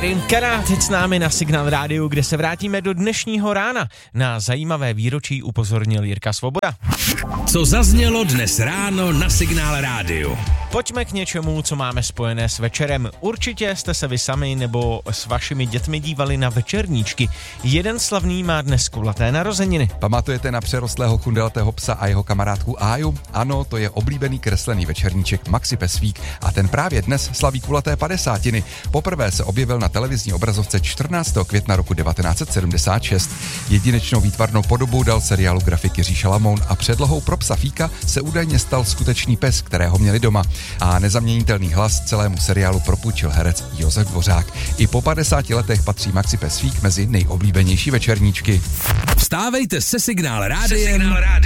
Erin Kana teď s námi na Signál rádiu, kde se vrátíme do dnešního rána. Na zajímavé výročí upozornil Jirka Svoboda. Co zaznělo dnes ráno na Signál rádiu? Pojďme k něčemu, co máme spojené s večerem. Určitě jste se vy sami nebo s vašimi dětmi dívali na večerníčky. Jeden slavný má dnes kulaté narozeniny. Pamatujete na přerostlého chundelatého psa a jeho kamarádku Áju? Ano, to je oblíbený kreslený večerníček Maxi Pesvík a ten právě dnes slaví kulaté 50. Poprvé se objevil na televizní obrazovce 14. května roku 1976. Jedinečnou výtvarnou podobu dal seriálu grafik Jiří Šalamoun a předlohou pro psa Fíka se údajně stal skutečný pes, kterého měli doma. A nezaměnitelný hlas celému seriálu propůjčil herec Josef Dvořák. I po 50 letech patří Maxi Pesvík mezi nejoblíbenější večerníčky. Vstávejte se Signál rádiem